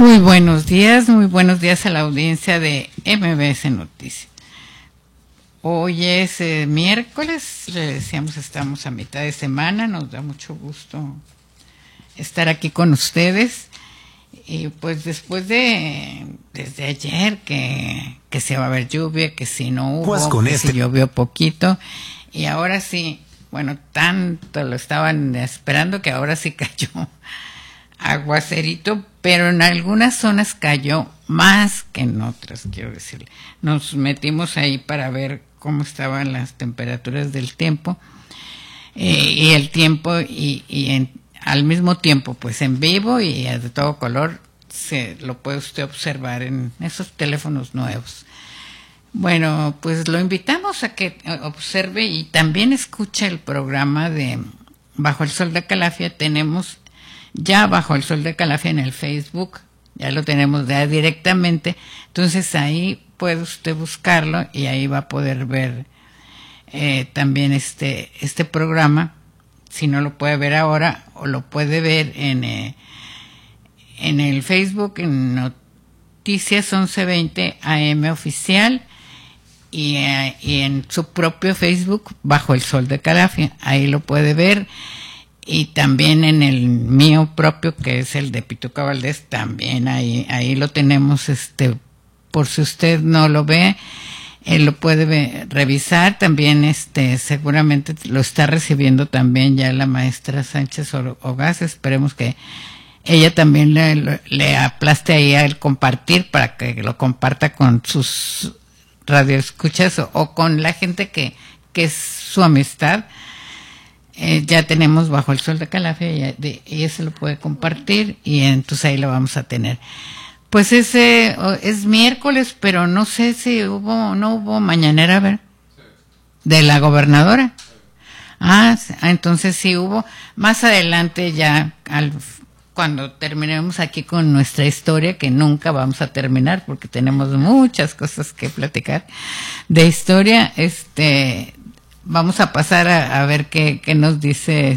Muy buenos días a la audiencia de MBS Noticias. Hoy es miércoles, le decíamos, estamos a mitad de semana, nos da mucho gusto estar aquí con ustedes. Y pues después desde ayer que se va a haber lluvia, que si no hubo, pues con si llovió poquito, y ahora sí, bueno, tanto lo estaban esperando que ahora sí cayó aguacerito, pero en algunas zonas cayó más que en otras, quiero decirle. Nos metimos ahí para ver cómo estaban las temperaturas del tiempo y el tiempo al mismo tiempo, pues en vivo y de todo color, lo puede usted observar en esos teléfonos nuevos. Bueno, pues lo invitamos a que observe y también escuche el programa de Bajo el Sol de Calafia. Tenemos ya Bajo el Sol de Calafia en el Facebook, ya lo tenemos ya directamente, entonces ahí puede usted buscarlo y ahí va a poder ver también este programa. Si no lo puede ver ahora, o lo puede ver en el Facebook, en Noticias 1120 AM Oficial, y en su propio Facebook, Bajo el Sol de Calafia, ahí lo puede ver. Y también en el mío propio, que es el de Pituca Valdés, también ahí lo tenemos, por si usted no lo ve, lo puede revisar. También seguramente lo está recibiendo también ya la maestra Sánchez Ogaz. Esperemos que ella también le aplaste ahí al compartir, para que lo comparta con sus radioescuchas o con la gente que es su amistad. Ya tenemos Bajo el Sol de Calafia y ese lo puede compartir, y entonces ahí lo vamos a tener. Pues es miércoles, pero no sé si no hubo mañanera, a ver, de la gobernadora. Entonces sí hubo. Más adelante ya, cuando terminemos aquí con nuestra historia, que nunca vamos a terminar porque tenemos muchas cosas que platicar de historia, vamos a pasar a ver qué nos dice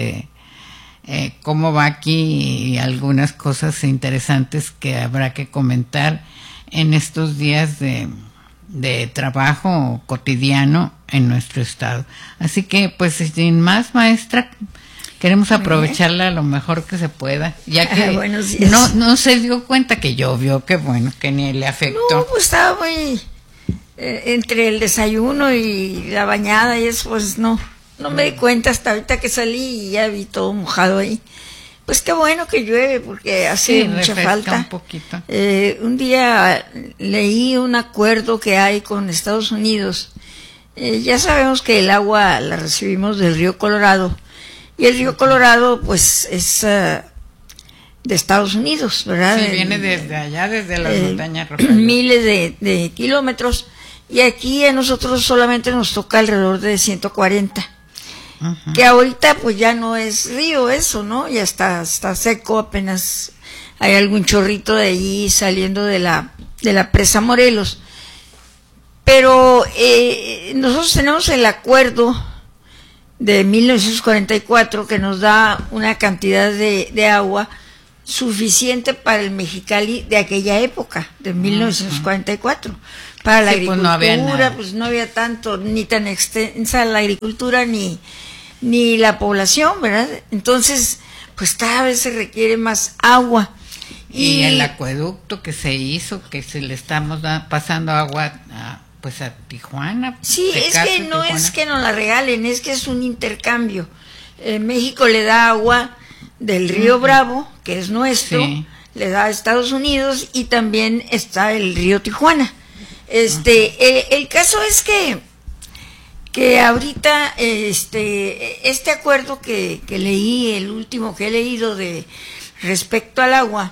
cómo va aquí, y algunas cosas interesantes que habrá que comentar en estos días de trabajo cotidiano en nuestro estado. Así que, pues, sin más, maestra, queremos aprovecharla lo mejor que se pueda, ya que no se dio cuenta que llovió, que bueno, que ni le afectó. No, pues estaba muy entre el desayuno y la bañada y eso, pues no me di cuenta hasta ahorita que salí y ya vi todo mojado ahí. Pues qué bueno que llueve, porque hace mucha falta. Un poquito. Un día leí un acuerdo que hay con Estados Unidos. Ya sabemos que el agua la recibimos del río Colorado, y el río Colorado pues es de Estados Unidos, ¿verdad? Sí, viene desde allá, desde las montañas rojas. Miles de kilómetros, y aquí a nosotros solamente nos toca alrededor de 140. Uh-huh. Que ahorita pues ya no es río eso, ¿no? Ya está seco, apenas hay algún chorrito de allí saliendo de la presa Morelos. Pero nosotros tenemos el acuerdo de 1944 que nos da una cantidad de agua suficiente para el Mexicali de aquella época, de 1944. Para la agricultura, pues no había tanto, ni tan extensa la agricultura, ni la población, ¿verdad? Entonces, pues cada vez se requiere más agua. Y el acueducto que se hizo, que se le estamos pasando agua a Tijuana. Sí, es que no Tijuana. Es que nos la regalen, es que es un intercambio. México le da agua del río Bravo, que es nuestro, sí, le da a Estados Unidos, y también está el río Tijuana. El caso es que ahorita este acuerdo que leí, el último que he leído de respecto al agua,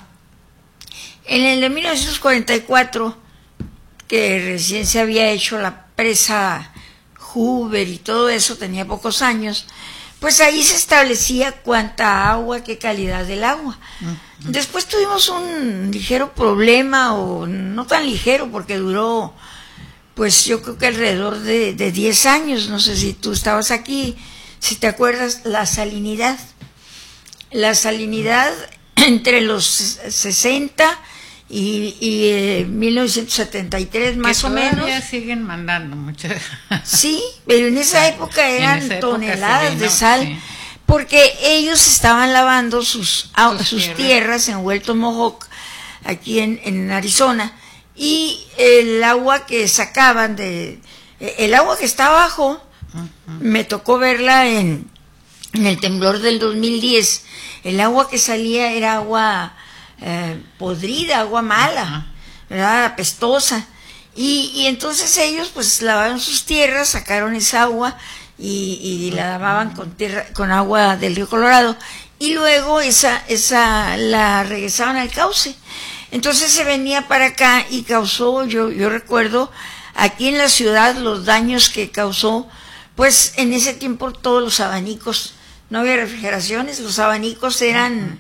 en el de 1944, que recién se había hecho la presa Hoover y todo eso, tenía pocos años, pues ahí se establecía cuánta agua, qué calidad del agua. Uh-huh. Después tuvimos un ligero problema, o no tan ligero, porque duró, pues yo creo que alrededor de 10 años, no sé si tú estabas aquí, si te acuerdas, la salinidad. La salinidad entre los 60 y 1973 más o menos. Todavía siguen mandando muchas. Sí, pero en esa época eran toneladas de sal, sí, porque ellos estaban lavando sus tierras en Huelton Mohawk, aquí en Arizona, y el agua que sacaban el agua que está abajo, me tocó verla en el temblor del 2010, el agua que salía era agua podrida, agua mala, ¿verdad? Apestosa. Y entonces ellos pues lavaron sus tierras, sacaron esa agua y la lavaban con agua del río Colorado, y luego esa la regresaban al cauce. Entonces se venía para acá y causó, yo recuerdo aquí en la ciudad los daños que causó, pues en ese tiempo todos los abanicos, no había refrigeraciones, los abanicos eran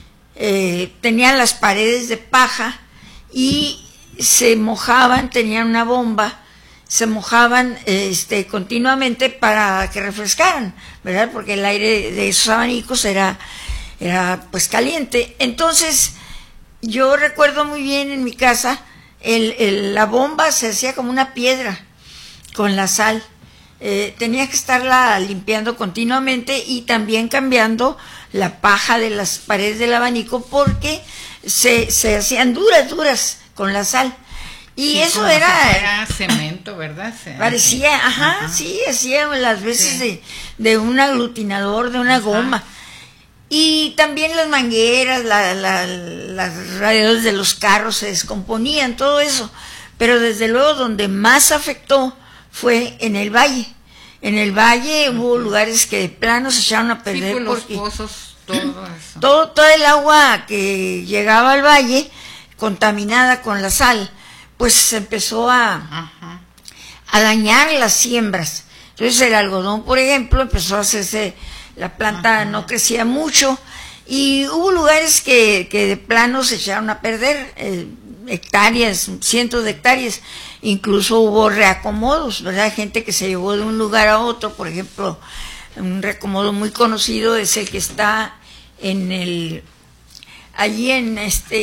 tenían las paredes de paja y se mojaban, tenían una bomba, se mojaban continuamente para que refrescaran, ¿verdad? Porque el aire de esos abanicos era pues caliente. Entonces yo recuerdo muy bien en mi casa, la bomba se hacía como una piedra con la sal. Tenía que estarla limpiando continuamente y también cambiando la paja de las paredes del abanico porque se hacían duras con la sal. Y sí, eso era cemento, ¿verdad? Parecía, sí, hacía las veces sí, de un aglutinador, de una goma. Y también las mangueras, las radiadores de los carros se descomponían, todo eso. Pero desde luego donde más afectó fue en el valle. En el valle hubo lugares que de plano se echaron a perder, sí, porque los pozos, todo eso. Todo el agua que llegaba al valle, contaminada con la sal, pues se empezó a dañar las siembras. Entonces el algodón, por ejemplo, empezó a hacerse, la planta no crecía mucho, y hubo lugares que de plano se echaron a perder, hectáreas, cientos de hectáreas. Incluso hubo reacomodos, ¿verdad? Gente que se llevó de un lugar a otro. Por ejemplo, un reacomodo muy conocido es el que está allí en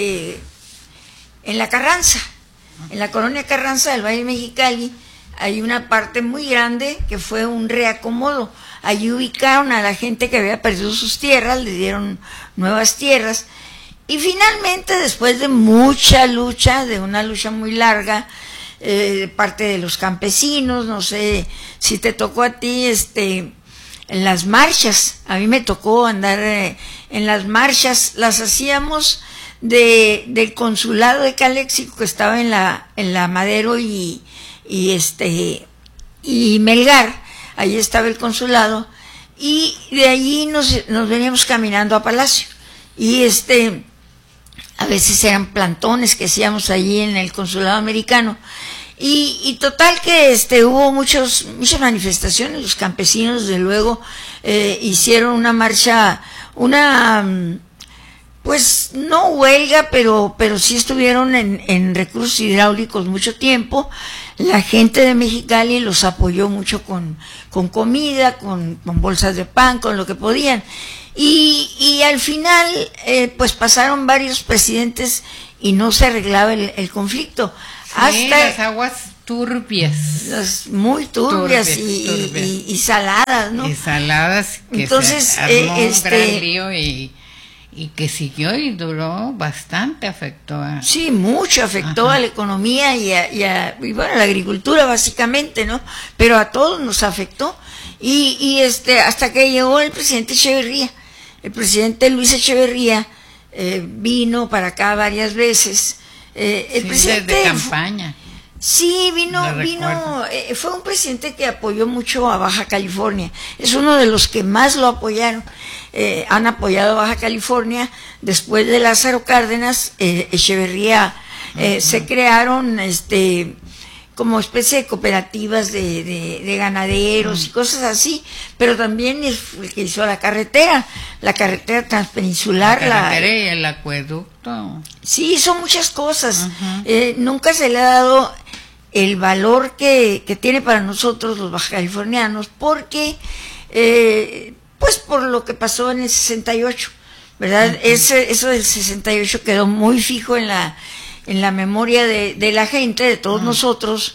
la Carranza, en la colonia Carranza del Valle de Mexicali. Hay una parte muy grande que fue un reacomodo. Allí ubicaron a la gente que había perdido sus tierras, le dieron nuevas tierras, y finalmente, después de mucha lucha, de una lucha muy larga, de parte de los campesinos, no sé si te tocó a ti, en las marchas, a mí me tocó andar en las marchas, las hacíamos del consulado de Calexico, que estaba en la Madero y Melgar, allí estaba el consulado, y de allí nos veníamos caminando a Palacio, y a veces eran plantones que hacíamos allí en el consulado americano, y total que hubo muchas manifestaciones. Los campesinos desde luego hicieron una marcha, pues no huelga, pero sí estuvieron en recursos hidráulicos mucho tiempo. La gente de Mexicali los apoyó mucho con comida, con bolsas de pan, con lo que podían. Y al final, pues pasaron varios presidentes y no se arreglaba el conflicto. Sí, hasta las aguas turbias. Muy turbias y saladas, ¿no? Y saladas, que entonces, se armó un gran lío y que siguió y duró bastante, afectó a... Sí, mucho afectó a la economía y bueno, a la agricultura básicamente, ¿no? Pero a todos nos afectó. Y hasta que llegó el presidente Echeverría. El presidente Luis Echeverría vino para acá varias veces. El presidente de campaña. Sí, vino, fue un presidente que apoyó mucho a Baja California. Es uno de los que más lo apoyaron. Han apoyado a Baja California. Después de Lázaro Cárdenas, Echeverría, se crearon como especie de cooperativas de ganaderos y cosas así, pero también es el que hizo la carretera transpeninsular. La carretera y el acueducto. Sí, hizo muchas cosas. Nunca se le ha dado el valor que tiene para nosotros los bajacalifornianos, porque pues por lo que pasó en el 68, ¿verdad? Eso del 68 quedó muy fijo en en la memoria de la gente, de todos nosotros,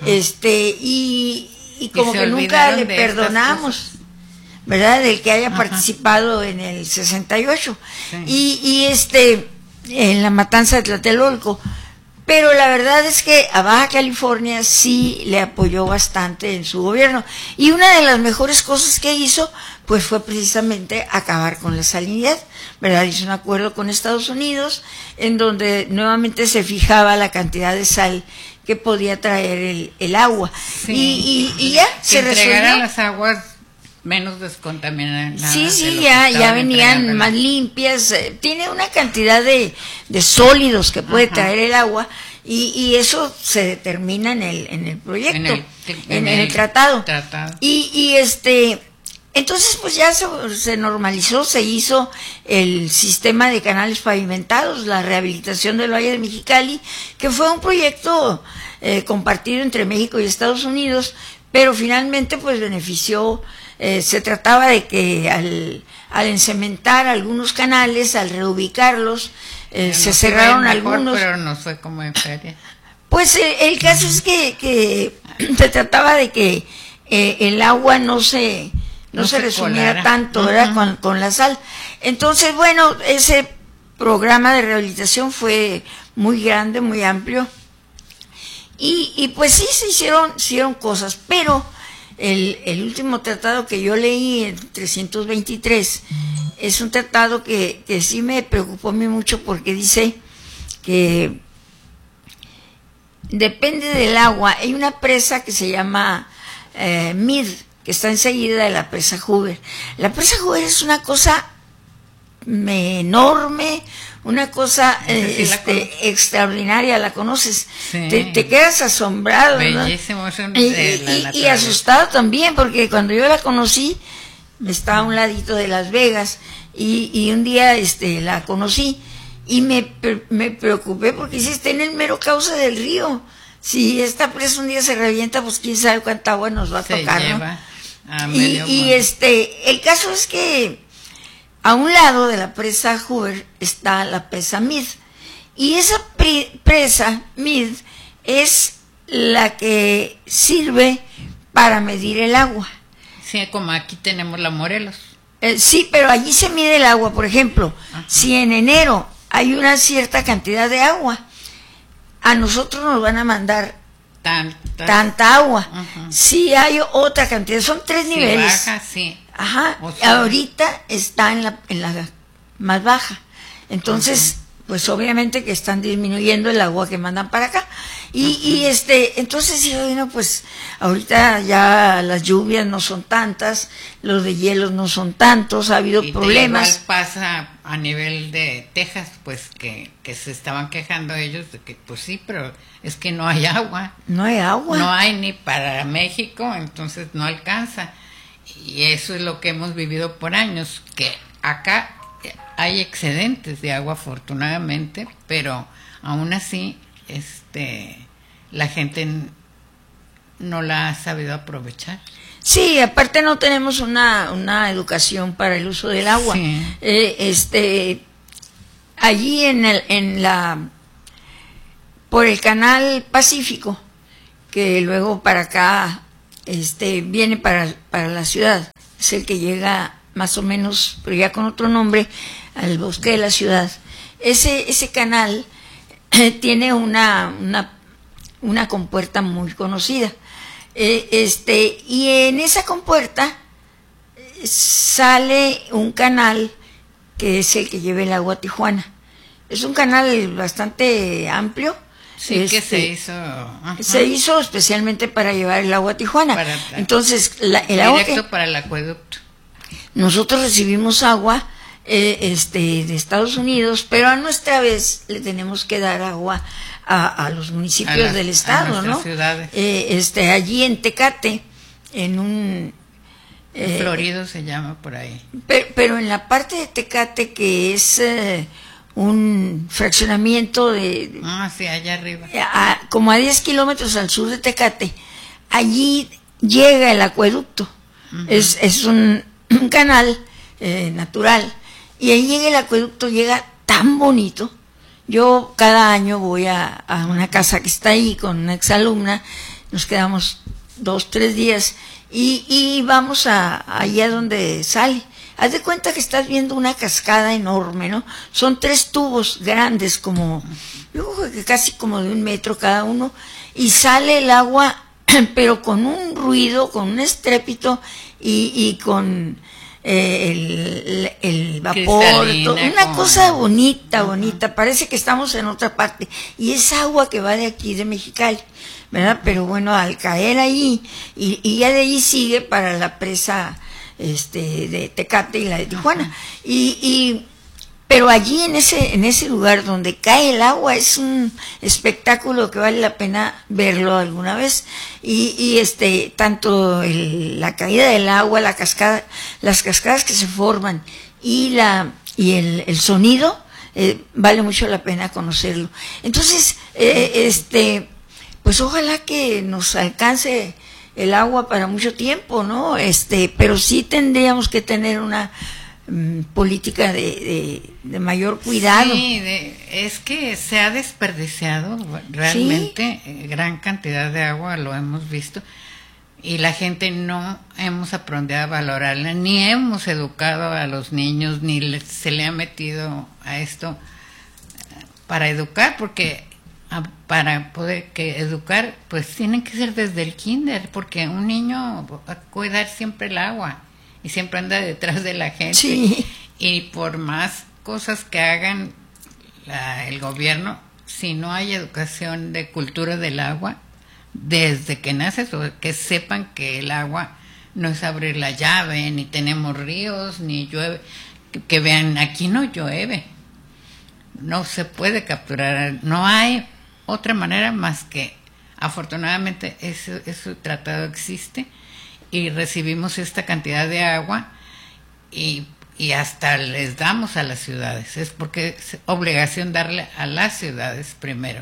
y como que nunca le perdonamos, ¿verdad? Del que haya participado en el 68 y en la matanza de Tlatelolco. Pero la verdad es que a Baja California sí le apoyó bastante en su gobierno. Y una de las mejores cosas que hizo, pues fue precisamente acabar con la salinidad, ¿verdad? Hizo un acuerdo con Estados Unidos, en donde nuevamente se fijaba la cantidad de sal que podía traer el agua. Sí. Y ya se resolvió. Las aguas menos descontaminadas. Sí, ya venían más limpias. Tiene una cantidad de sólidos que puede traer el agua y eso se determina en el proyecto, en el tratado. Y entonces pues ya se normalizó, se hizo el sistema de canales pavimentados, la rehabilitación del Valle de Mexicali, que fue un proyecto compartido entre México y Estados Unidos, pero finalmente pues benefició. Se trataba de que al encementar algunos canales, al reubicarlos, se cerraron mejor, algunos. Pero no fue como en feria. Pues el caso es que se trataba de que el agua no se resumiera colara tanto, ¿verdad? Con la sal. Entonces, bueno, ese programa de rehabilitación fue muy grande, muy amplio. Y pues sí, se hicieron cosas, pero el último tratado que yo leí, el 323, es un tratado que sí me preocupó a mí mucho porque dice que depende del agua. Hay una presa que se llama Meade, que está enseguida de la presa Hoover. La presa Hoover es una cosa enorme, una cosa extraordinaria, ¿la conoces? Sí. Te quedas asombrado, bellísimo, ¿no? Y asustado también, porque cuando yo la conocí, estaba a un ladito de Las Vegas, y un día la conocí, y me preocupé, porque si está en el mero cauce del río, si esta presa un día se revienta, pues quién sabe cuánta agua nos va a tocar, lleva ¿no? Y el caso es que a un lado de la presa Hoover está la presa Meade. Y esa presa Meade es la que sirve para medir el agua. Sí, como aquí tenemos la Morelos. Sí, pero allí se mide el agua. Por ejemplo, si en enero hay una cierta cantidad de agua, a nosotros nos van a mandar tanta agua. Si hay otra cantidad, son 3 niveles. Baja, sí. O sea, ahorita está en la más baja. Entonces, pues obviamente que están disminuyendo el agua que mandan para acá. Entonces sí, bueno, pues ahorita ya las lluvias no son tantas, los deshielos no son tantos, ha habido problemas. Igual pasa a nivel de Texas, pues que se estaban quejando ellos de que pues sí, pero es que no hay agua. No hay agua. No hay ni para México, entonces no alcanza. Y eso es lo que hemos vivido por años, que acá hay excedentes de agua afortunadamente, pero aún así la gente no la ha sabido aprovechar. Sí, aparte no tenemos una educación para el uso del agua. Sí. Allí por el canal Pacífico, que luego para acá viene para la ciudad, es el que llega más o menos, pero ya con otro nombre, al bosque de la ciudad. Ese canal tiene una compuerta muy conocida, y en esa compuerta sale un canal que es el que lleva el agua a Tijuana. Es un canal bastante amplio. Sí, que se hizo. Se hizo especialmente para llevar el agua a Tijuana. Entonces, el agua directo para el acueducto. Nosotros recibimos agua de Estados Unidos, pero a nuestra vez le tenemos que dar agua a los municipios del estado, ¿no? Ciudades. Allí en Tecate, en un Florido se llama por ahí. Pero en la parte de Tecate que es un fraccionamiento de... sí, allá arriba. Como a 10 kilómetros al sur de Tecate, allí llega el acueducto. Es un canal natural, y ahí llega el acueducto, llega tan bonito Yo cada año voy a una casa que está ahí con una exalumna, nos quedamos 2, 3 días y vamos allá donde sale. Haz de cuenta que estás viendo una cascada enorme, ¿no? Son 3 tubos grandes, como, yo creo que casi como de 1 metro cada uno, y sale el agua, pero con un ruido, con un estrépito y con el vapor, una cosa bonita, bonita, parece que estamos en otra parte, y es agua que va de aquí, de Mexicali, ¿verdad? Pero bueno, al caer ahí, y ya de ahí sigue para la presa de Tecate y la de Tijuana, pero allí en ese lugar donde cae el agua es un espectáculo que vale la pena verlo alguna vez, y tanto la caída del agua, la cascada, las cascadas que se forman y el sonido, vale mucho la pena conocerlo. Entonces, pues ojalá que nos alcance el agua para mucho tiempo, ¿no? Pero sí tendríamos que tener una política de mayor cuidado. Sí, es que se ha desperdiciado realmente, ¿sí? Gran cantidad de agua, lo hemos visto, y la gente no hemos aprendido a valorarla, ni hemos educado a los niños, ni se le ha metido a esto para educar, porque para poder educar, pues tienen que ser desde el kinder, porque un niño va a cuidar siempre el agua y siempre anda detrás de la gente. Sí. Y por más cosas que hagan el gobierno, si no hay educación de cultura del agua, desde que naces, que sepan que el agua no es abrir la llave, ni tenemos ríos, ni llueve, que vean, aquí no llueve, no se puede capturar, no hay otra manera más que, afortunadamente, ese tratado existe y recibimos esta cantidad de agua y hasta les damos a las ciudades, es porque es obligación darle a las ciudades primero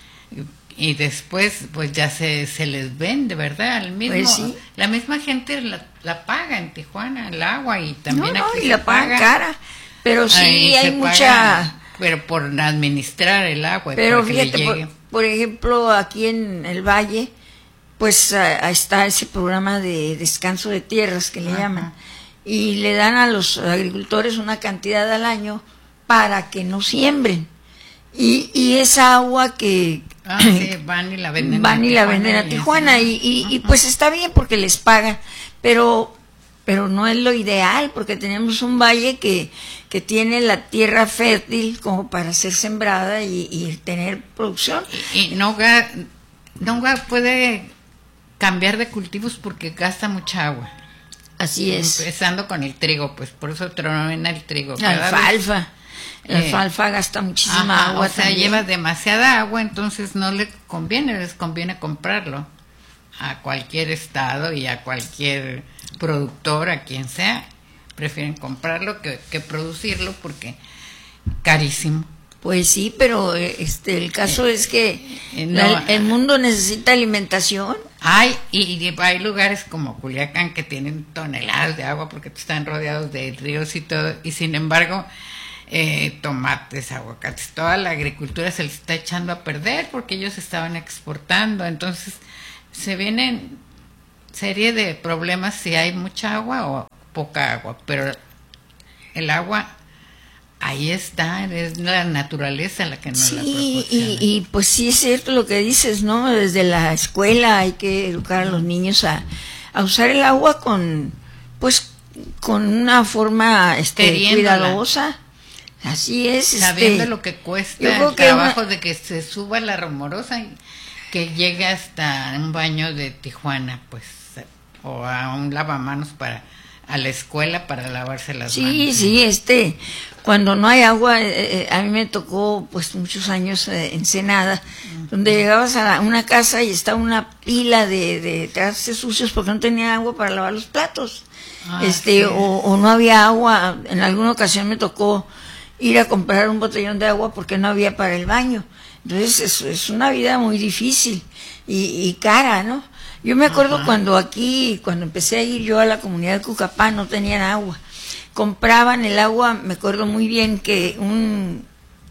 y después pues ya se les vende, ¿verdad? Al mismo, pues sí. La misma gente la paga en Tijuana, el agua, y también aquí y la paga cara, pero sí hay mucha paga, pero por administrar el agua. Pero fíjate, por ejemplo, aquí en el Valle, pues está ese programa de descanso de tierras que le llaman, y le dan a los agricultores una cantidad al año para que no siembren, y esa agua que sí, van y la venden a Tijuana, y pues está bien porque les pagan, pero no es lo ideal, porque tenemos un valle que tiene la tierra fértil como para ser sembrada y tener producción. Y no puede cambiar de cultivos porque gasta mucha agua. Así es. Empezando con el trigo, pues por eso tronan el trigo. La alfalfa. La alfalfa gasta muchísima agua. O sea, también lleva demasiada agua, entonces no les conviene comprarlo a cualquier estado y a cualquier productor, a quien sea. Prefieren comprarlo que producirlo porque carísimo. Pues sí, pero el caso es que el mundo necesita alimentación. Hay lugares como Culiacán que tienen toneladas de agua porque están rodeados de ríos y todo, y sin embargo tomates, aguacates, toda la agricultura se les está echando a perder porque ellos estaban exportando. Entonces se vienen serie de problemas si hay mucha agua o poca agua, pero el agua ahí está, es la naturaleza la que nos la proporciona. Y pues sí es cierto lo que dices, ¿no? Desde la escuela hay que educar a los niños a usar el agua con una forma cuidadosa. Así es. Sabiendo lo que cuesta el trabajo de que se suba la Rumorosa y que llegue hasta un baño de Tijuana, pues, o a un lavamanos a la escuela para lavarse las manos. Sí, cuando no hay agua, a mí me tocó pues muchos años en Ensenada, donde llegabas a una casa y estaba una pila de trastes sucios porque no tenía agua para lavar los platos. Sí. O no había agua. En alguna ocasión me tocó ir a comprar un botellón de agua porque no había para el baño. Entonces es una vida muy difícil y cara, ¿no? Yo me acuerdo cuando empecé a ir yo a la comunidad de Cucapá, no tenían agua. Compraban el agua, me acuerdo muy bien que un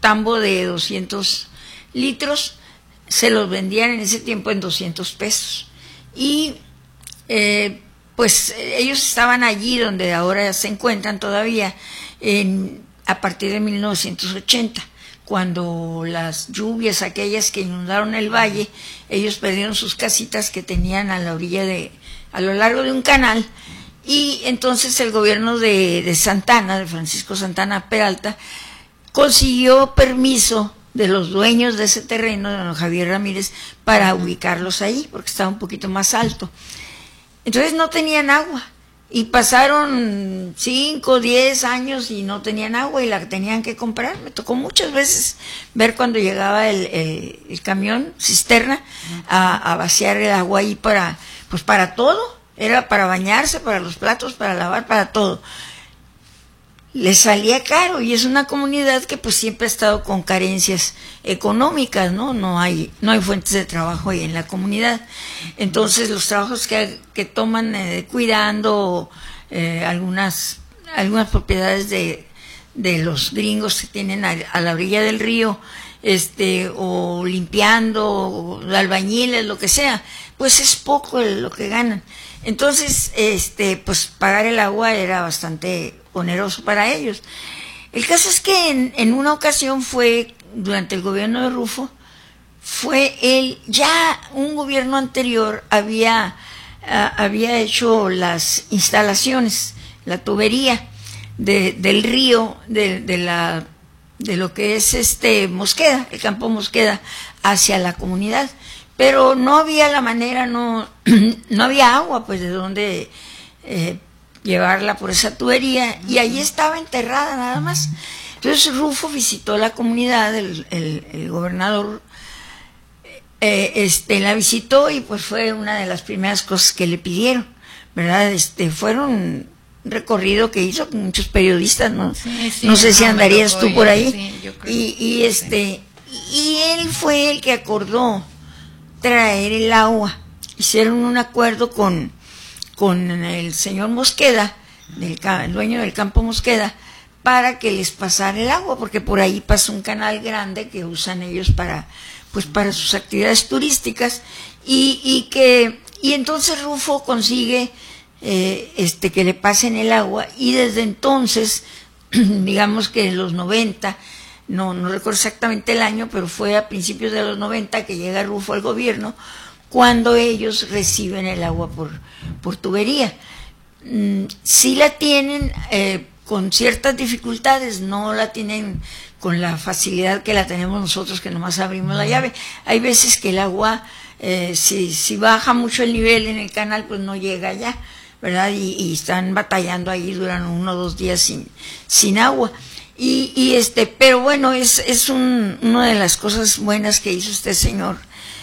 tambo de 200 litros, se los vendían en ese tiempo en 200 pesos. Y pues ellos estaban allí donde ahora se encuentran todavía a partir de 1980, cuando las lluvias aquellas que inundaron el valle, ellos perdieron sus casitas que tenían a la orilla a lo largo de un canal, y entonces el gobierno de Santana, de Francisco Santana Peralta, consiguió permiso de los dueños de ese terreno, de don Javier Ramírez, para ubicarlos ahí, porque estaba un poquito más alto. Entonces no tenían agua, y pasaron 5, 10 años y no tenían agua y la tenían que comprar. Me tocó muchas veces ver cuando llegaba el camión cisterna a vaciar el agua ahí para todo, era para bañarse, para los platos, para lavar, para todo. Les salía caro, y es una comunidad que pues siempre ha estado con carencias económicas, ¿no? No hay fuentes de trabajo ahí en la comunidad. Entonces los trabajos que toman cuidando algunas propiedades de los gringos que tienen a la orilla del río, o limpiando, o albañiles, lo que sea, pues es poco lo que ganan. Entonces, pues pagar el agua era bastante oneroso para ellos. El caso es que en una ocasión durante el gobierno de Rufo, ya un gobierno anterior había hecho las instalaciones, la tubería del río, de lo que es Mosqueda, el campo Mosqueda, hacia la comunidad. Pero no había la manera, no había agua, pues de dónde llevarla por esa tubería, y ahí estaba enterrada nada más. Entonces Rufo visitó la comunidad, el gobernador la visitó, y pues fue una de las primeras cosas que le pidieron, ¿verdad? Fueron un recorrido que hizo con muchos periodistas, ¿no? Sí, no sé si andarías tú por ahí. Sí, yo creo. Y él fue el que acordó traer el agua. Hicieron un acuerdo con el señor Mosqueda, el dueño del campo Mosqueda, para que les pasara el agua, porque por ahí pasa un canal grande que usan ellos para sus actividades turísticas, y entonces Rufo consigue que le pasen el agua, y desde entonces, digamos que en los 90, no recuerdo exactamente el año, pero fue a principios de los 90 que llega Rufo al gobierno, cuando ellos reciben el agua por tubería. Sí la tienen con ciertas dificultades, no la tienen con la facilidad que la tenemos nosotros, que nomás abrimos la llave. Hay veces que el agua, si baja mucho el nivel en el canal, pues no llega allá, ¿verdad? Y están batallando ahí, duran 1 o 2 días sin agua. Pero bueno, es una de las cosas buenas que hizo este señor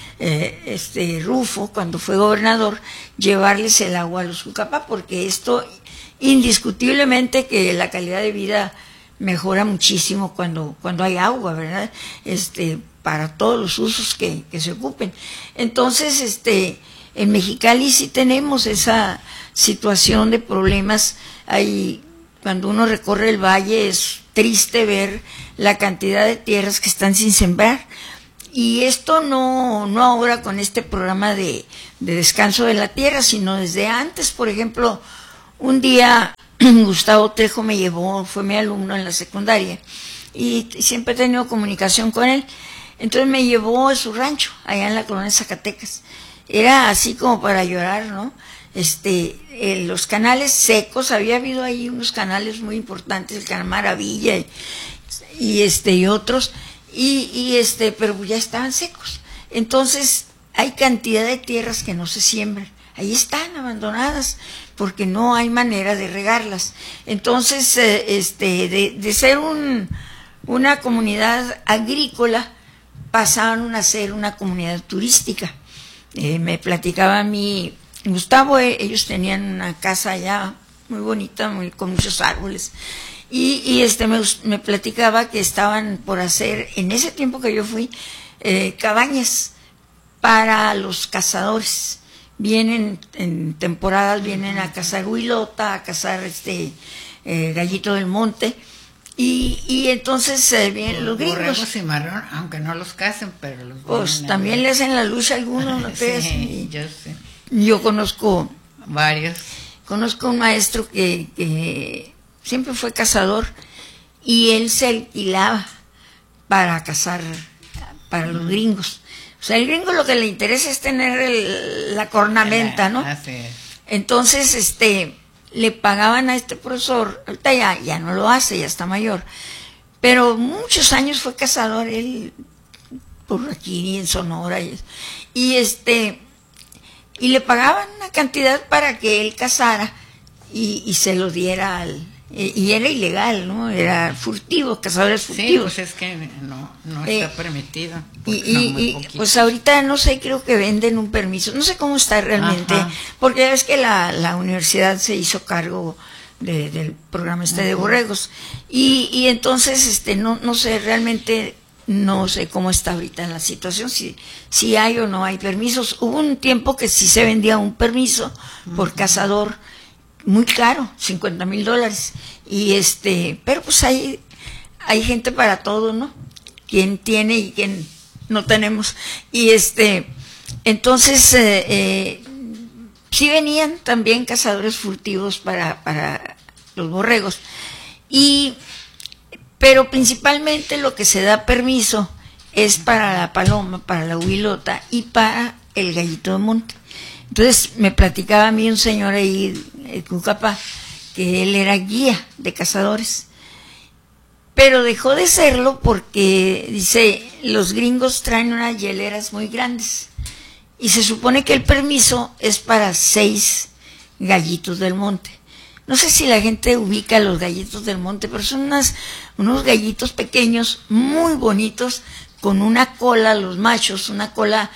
Rufo, cuando fue gobernador, llevarles el agua a los Jucapá, porque esto indiscutiblemente que la calidad de vida mejora muchísimo cuando hay agua, ¿verdad? Para todos los usos que se ocupen. Entonces, en Mexicali sí tenemos esa situación de problemas. Cuando uno recorre el valle es triste ver la cantidad de tierras que están sin sembrar. Y esto no ahora con este programa de descanso de la tierra, sino desde antes. Por ejemplo, un día Gustavo Trejo me llevó, fue mi alumno en la secundaria, y siempre he tenido comunicación con él. Entonces me llevó a su rancho, allá en la colonia Zacatecas. Era así como para llorar, ¿no? Los canales secos, había habido ahí unos canales muy importantes, el Canal Maravilla y otros, pero ya estaban secos. Entonces hay cantidad de tierras que no se siembran, ahí están abandonadas porque no hay manera de regarlas. Entonces de ser una comunidad agrícola pasaron a ser una comunidad turística. Me platicaba a mí Gustavo, ellos tenían una casa allá muy bonita, con muchos árboles, y me platicaba que estaban por hacer, en ese tiempo que yo fui, cabañas para los cazadores. Vienen en temporadas, vienen a cazar huilota, a cazar gallito del monte, Y entonces vienen los gringos. Borregos y marrón, aunque no los casen, pero los pues también le hacen la lucha a algunos, ¿no crees? Sí, yo sé. Yo conozco varios. Conozco un maestro que siempre fue cazador y él se alquilaba para cazar para los gringos. O sea, el gringo lo que le interesa es tener la cornamenta, ¿no? Así es. Entonces, le pagaban a este profesor, ahorita ya no lo hace, ya está mayor, pero muchos años fue cazador él por aquí en Sonora y le pagaban una cantidad para que él cazara y se lo diera y era ilegal, ¿no? Era furtivo, cazadores furtivos. Sí, pues es que no está permitido. Y pues ahorita no sé, creo que venden un permiso, no sé cómo está realmente, ajá, porque ya ves que la universidad se hizo cargo del programa de borregos y entonces no sé realmente, no sé cómo está ahorita la situación, si hay o no hay permisos. Hubo un tiempo que sí se vendía un permiso por cazador muy caro, $50,000, y pero pues hay gente para todo, ¿no? Quien tiene y quien no tenemos, y entonces sí venían también cazadores furtivos para los borregos, pero principalmente lo que se da permiso es para la paloma, para la huilota y para el gallito de monte. Entonces me platicaba a mí un señor ahí en Cucapá que él era guía de cazadores, pero dejó de serlo porque, dice, los gringos traen unas hieleras muy grandes y se supone que el permiso es para 6 gallitos del monte. No sé si la gente ubica los gallitos del monte, pero son unos gallitos pequeños, muy bonitos, con una cola, los machos, una cola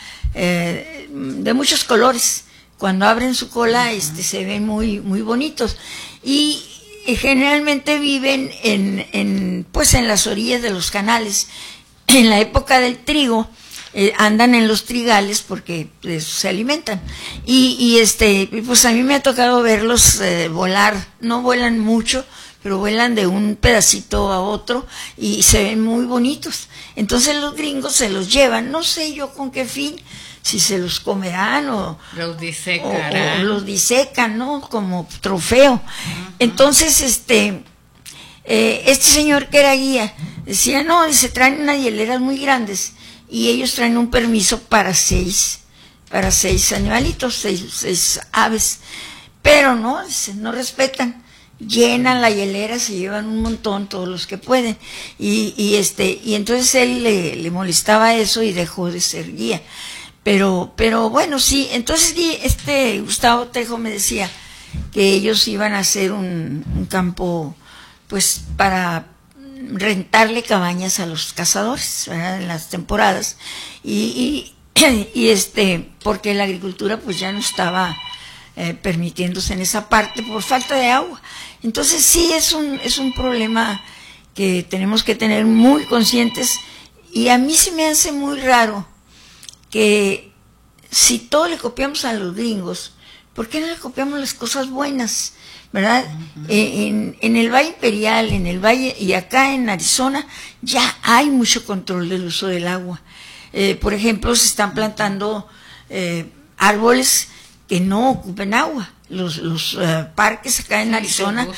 de muchos colores. Cuando abren su cola se ven muy, muy bonitos. Y generalmente viven en las orillas de los canales. En la época del trigo andan en los trigales porque de eso se alimentan. Y pues a mí me ha tocado verlos volar. No vuelan mucho, pero vuelan de un pedacito a otro y se ven muy bonitos. Entonces los gringos se los llevan, no sé yo con qué fin, si se los comerán o los disecarán. O los disecan, ¿no? Como trofeo. Entonces, este señor que era guía decía, no, se traen unas hieleras muy grandes y ellos traen un permiso para 6 animalitos, 6 aves, pero no respetan. Llenan la hielera, se llevan un montón, todos los que pueden, y entonces él le molestaba eso y dejó de ser guía. Pero bueno, sí, entonces Gustavo Trejo me decía que ellos iban a hacer un campo, pues, para rentarle cabañas a los cazadores, ¿verdad? En las temporadas, y porque la agricultura pues ya no estaba permitiéndose en esa parte por falta de agua. Entonces sí es un problema que tenemos que tener muy conscientes, y a mí se me hace muy raro que si todo le copiamos a los gringos, ¿por qué no le copiamos las cosas buenas? ¿Verdad? En el Valle Imperial, en el Valle y acá en Arizona ya hay mucho control del uso del agua. Por ejemplo, se están plantando árboles que no ocupen agua. Los parques acá en Arizona